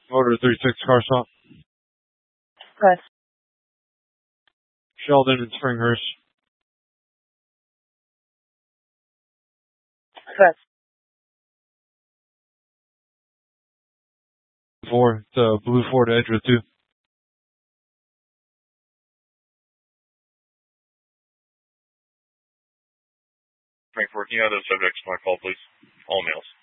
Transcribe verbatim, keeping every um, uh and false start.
Motor three six car stop. Press. Sheldon and Springhurst. Press. Four, the blue Ford Edge with two. Frankfurt, can you have those subjects to my call, please? All males.